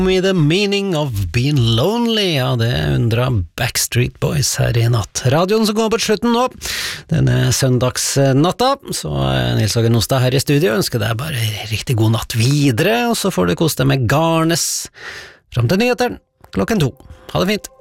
Me the meaning of being lonely, ja, det undrer Backstreet Boys her i natt. Radioen som går på slutten nå, denne søndagsnatta, så Nils Åge Nostad her i studio ønsker deg bare riktig god natt videre, og så får du kose deg med Garnes frem til nyheteren 2:00. Ha det fint!